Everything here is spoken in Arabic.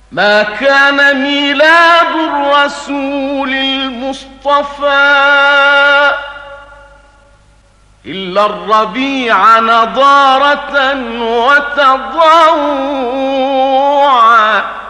ما كان ميلاد الرسول المصطفى إلا الربيع نضارة وتضوعا